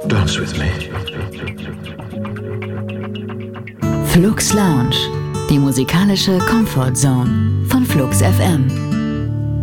Dance with me. Flux Lounge, die musikalische Comfort Zone von Flux FM.